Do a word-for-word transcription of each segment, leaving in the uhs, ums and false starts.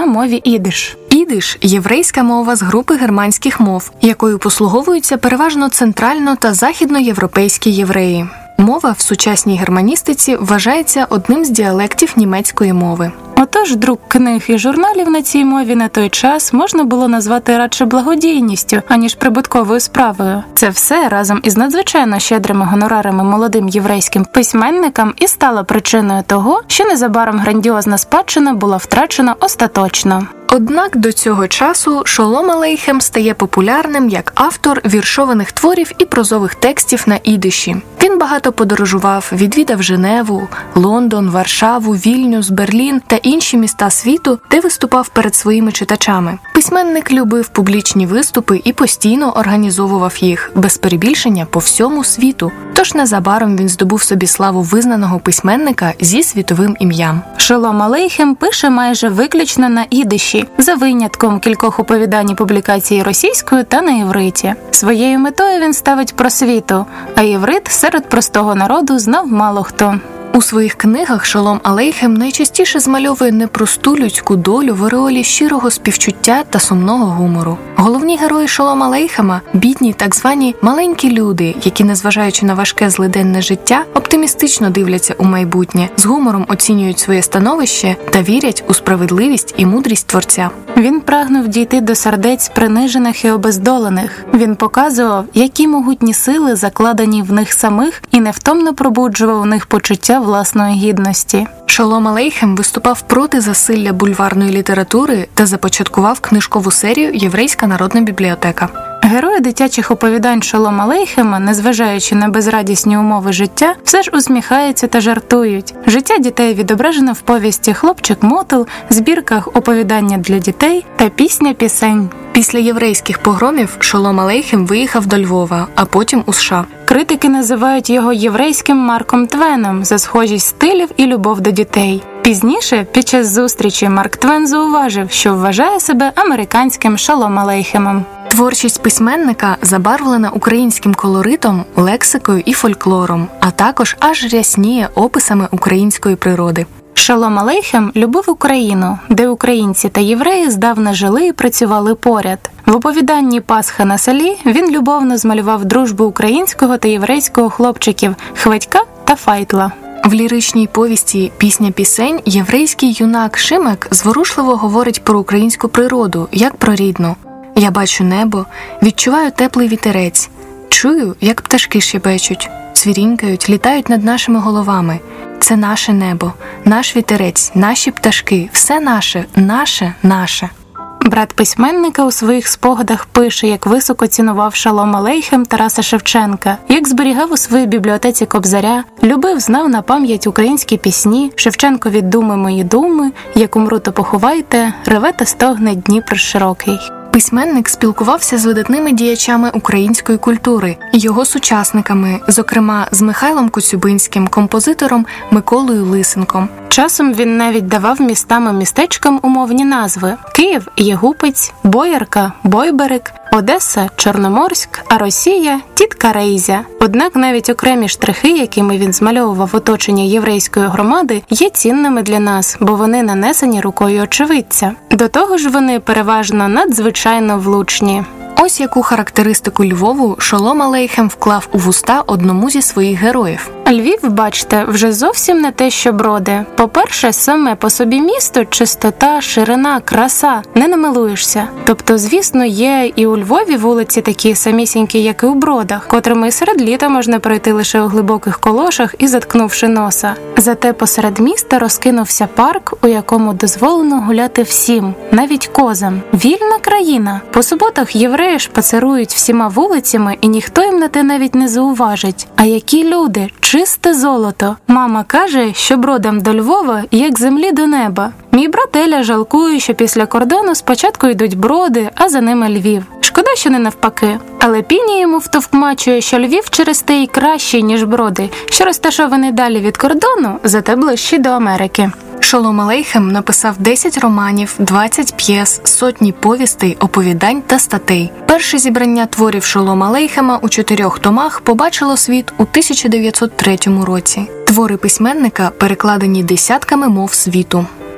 на мові ідиш. Ідиш – єврейська мова з групи германських мов, якою послуговуються переважно центрально- та західноєвропейські євреї. Мова в сучасній германістиці вважається одним з діалектів німецької мови. Отож, друк книг і журналів на цій мові на той час можна було назвати радше благодійністю, аніж прибутковою справою. Це все разом із надзвичайно щедрими гонорарами молодим єврейським письменникам і стало причиною того, що незабаром грандіозна спадщина була втрачена остаточно. Однак до цього часу Шолом Алейхем стає популярним як автор віршованих творів і прозових текстів на ідиші. Він багато подорожував, відвідав Женеву, Лондон, Варшаву, Вільнюс, Берлін та інші міста світу, де виступав перед своїми читачами. Письменник любив публічні виступи і постійно організовував їх, без перебільшення, по всьому світу. Тож незабаром він здобув собі славу визнаного письменника зі світовим ім'ям. Шолом Алейхем пише майже виключно на ідиші, за винятком кількох оповідань і публікацій російською та на івриті. Своєю метою він ставить просвіту, а іврит серед простого народу знав мало хто. У своїх книгах Шолом Алейхем найчастіше змальовує непросту людську долю в ореолі щирого співчуття та сумного гумору. Головні герої Шолом Алейхема – бідні так звані маленькі люди, які, незважаючи на важке злиденне життя, оптимістично дивляться у майбутнє, з гумором оцінюють своє становище та вірять у справедливість і мудрість Творця. Він прагнув дійти до сердець принижених і обездолених. Він показував, які могутні сили закладені в них самих, і невтомно пробуджував у них почуття власної гідності. Шолом Алейхем виступав проти засилля бульварної літератури та започаткував книжкову серію «Єврейська народна бібліотека». Герої дитячих оповідань Шолом Алейхема, незважаючи на безрадісні умови життя, все ж усміхаються та жартують. Життя дітей відображено в повісті «Хлопчик-мотил», збірках «Оповідання для дітей» та «Пісня пісень». Після єврейських погромів Шолом Алейхем виїхав до Львова, а потім у США. Критики називають його єврейським Марком Твеном за схожість стилів і любов до дітей. Пізніше, під час зустрічі, Марк Твен зауважив, що вважає себе американським Шолом Алейхемом. Творчість письменника забарвлена українським колоритом, лексикою і фольклором, а також аж рясніє описами української природи. Шолом Алейхем любив Україну, де українці та євреї здавна жили і працювали поряд. В оповіданні «Пасха на селі» він любовно змалював дружбу українського та єврейського хлопчиків Хведька та Файтла. В ліричній повісті «Пісня пісень» єврейський юнак Шимек зворушливо говорить про українську природу, як про рідну. «Я бачу небо, відчуваю теплий вітерець, чую, як пташки щебечуть, цвірінькають, літають над нашими головами. Це наше небо, наш вітерець, наші пташки, все наше, наше, наше». Брат письменника у своїх спогадах пише, як високо цінував Шолом Алейхем Тараса Шевченка, як зберігав у своїй бібліотеці Кобзаря, любив, знав на пам'ять українські пісні, Шевченкові «Думи мої думи», «Як умру, то поховайте», «Реве та стогне Дніпр широкий». Письменник спілкувався з видатними діячами української культури, його сучасниками, зокрема з Михайлом Коцюбинським, композитором Миколою Лисенком. Часом він навіть давав містам і містечкам умовні назви: Київ – Єгупець, Боярка – Бойберег, Одеса – Чорноморськ, а Росія – Тітка Рейзя. Однак навіть окремі штрихи, якими він змальовував оточення єврейської громади, є цінними для нас, бо вони нанесені рукою очевидця. До того ж вони переважно надзвичайно влучні. Ось яку характеристику Львову Шолом Алейхем вклав у вуста одному зі своїх героїв. Львів, бачте, вже зовсім не те, що Броди. По-перше, саме по собі місто, чистота, ширина, краса, не намилуєшся. Тобто, звісно, є і у Львові вулиці такі самісінькі, як і у Бродах, котрими серед літа можна пройти лише у глибоких колошах і заткнувши носа. Зате посеред міста розкинувся парк, у якому дозволено гуляти всім, навіть козам. Вільна країна. По суботах євреї шпацерують всіма вулицями, і ніхто їм на те навіть не зауважить. А які люди! Чисте золото. Мама каже, що Бродам до Львова, як землі до неба. Мій брат Еля жалкує, що після кордону спочатку йдуть Броди, а за ними Львів. Шкода, що не навпаки. Але Піні йому втовкмачує, що Львів через те й кращий, ніж Броди, що розташований далі від кордону, зате ближчий до Америки. Шолом Алейхем написав десять романів, двадцять п'єс, сотні повістей, оповідань та статей. Перше зібрання творів Шолом Алейхема у чотирьох томах побачило світ у тисяча дев'ятсот третьому році. Твори письменника перекладені десятками мов світу.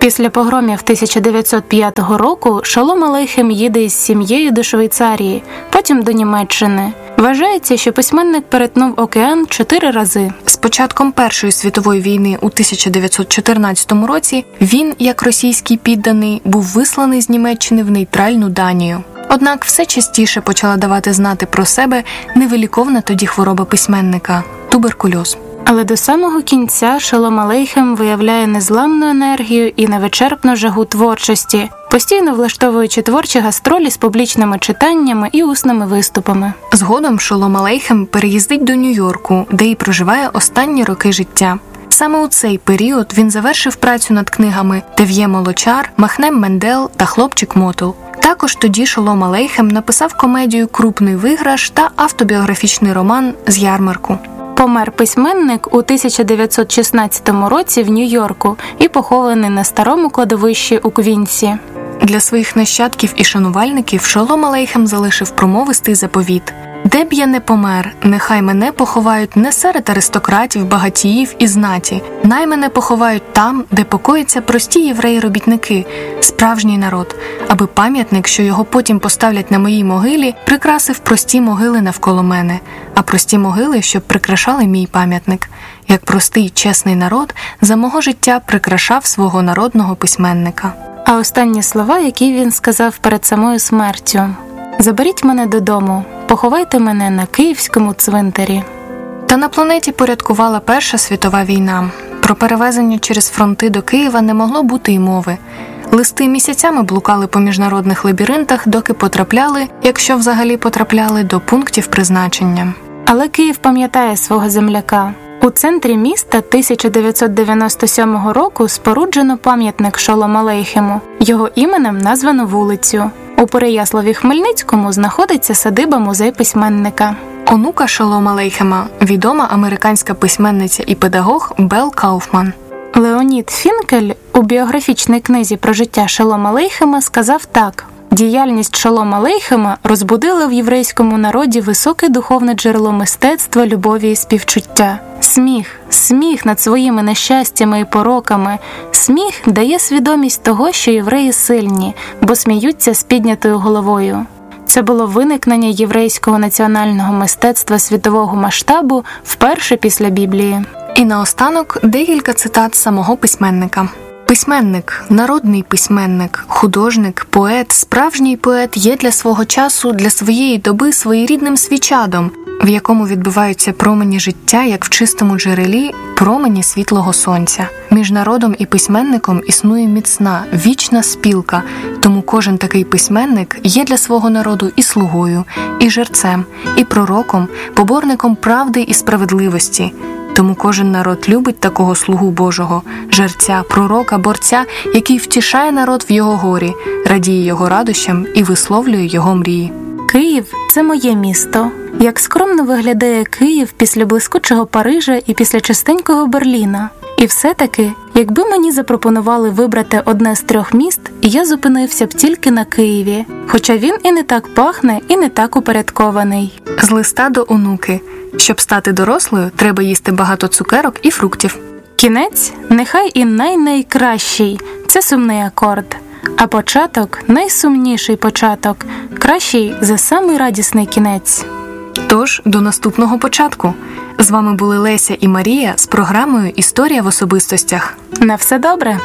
Після погромів тисяча дев'ятсот п'ятого року Шолом Алейхем їде із сім'єю до Швейцарії, потім до Німеччини. Вважається, що письменник перетнув океан чотири рази. З початком Першої світової війни у тисяча дев'ятсот чотирнадцятому році він, як російський підданий, був висланий з Німеччини в нейтральну Данію. Однак все частіше почала давати знати про себе невиліковна тоді хвороба письменника – туберкульоз. Але до самого кінця Шолом Алейхем виявляє незламну енергію і невичерпну жагу творчості, постійно влаштовуючи творчі гастролі з публічними читаннями і усними виступами. Згодом Шолом Алейхем переїздить до Нью-Йорку, де й проживає останні роки життя. Саме у цей період він завершив працю над книгами «Тев'є Молочар», «Махнем Мендел» та «Хлопчик Мотл». Також тоді Шолом Алейхем написав комедію «Крупний виграш» та автобіографічний роман «З ярмарку». Помер письменник у тисяча дев'ятсот шістнадцятому році в Нью-Йорку і похований на старому кладовищі у Квінсі. Для своїх нащадків і шанувальників Шолом Алейхем залишив промовистий заповіт: «Де б я не помер, нехай мене поховають не серед аристократів, багатіїв і знаті, най мене поховають там, де покояться прості євреї-робітники, справжній народ, аби пам'ятник, що його потім поставлять на моїй могилі, прикрасив прості могили навколо мене, а прості могили, щоб прикрашали мій пам'ятник, як простий чесний народ за мого життя прикрашав свого народного письменника». А останні слова, які він сказав перед самою смертю: «Заберіть мене додому, поховайте мене на Київському цвинтарі». Та на планеті порядкувала Перша світова війна. Про перевезення через фронти до Києва не могло бути й мови. Листи місяцями блукали по міжнародних лабіринтах, доки потрапляли, якщо взагалі потрапляли, до пунктів призначення. Але Київ пам'ятає свого земляка. У центрі міста тисяча дев'ятсот дев'яносто сьомого року споруджено пам'ятник Шолом Алейхему. Його іменем названо вулицю. У Переяславі-Хмельницькому знаходиться садиба-музей письменника. Онука Шолома Алейхема – відома американська письменниця і педагог Белл Кауфман. Леонід Фінкель у біографічній книзі про життя Шолома Алейхема сказав так: «Діяльність Шолома Алейхема розбудила в єврейському народі високе духовне джерело мистецтва, любові і співчуття. Сміх, сміх над своїми нещастями і пороками, сміх дає свідомість того, що євреї сильні, бо сміються з піднятою головою». Це було виникнення єврейського національного мистецтва світового масштабу вперше після Біблії. І наостанок декілька цитат самого письменника. Письменник, народний письменник, художник, поет, справжній поет є для свого часу, для своєї доби своєрідним свічадом, в якому відбиваються промені життя, як в чистому джерелі, промені світлого сонця. Між народом і письменником існує міцна, вічна спілка, тому кожен такий письменник є для свого народу і слугою, і жерцем, і пророком, поборником правди і справедливості. Тому кожен народ любить такого слугу Божого, жерця, пророка, борця, який втішає народ в його горі, радіє його радощам і висловлює його мрії. Київ – це моє місто. Як скромно виглядає Київ після блискучого Парижа і після чистенького Берліна. І все-таки, якби мені запропонували вибрати одне з трьох міст, я зупинився б тільки на Києві, хоча він і не так пахне, і не так упорядкований. З листа до онуки. Щоб стати дорослою, треба їсти багато цукерок і фруктів. Кінець, нехай і най-найкращий – це сумний акорд. А початок – найсумніший початок, кращий за самий радісний кінець. Тож, до наступного початку. З вами були Леся і Марія з програмою «Історія в особистостях». На все добре!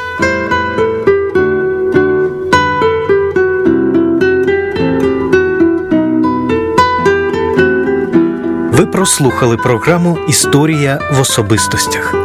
Ви прослухали програму «Історія в особистостях».